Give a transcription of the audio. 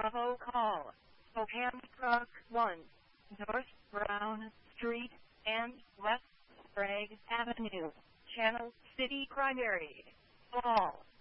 Bravo call. Spokane Truck 1, North Brown Street and West Sprague Avenue, Channel City Primary. All.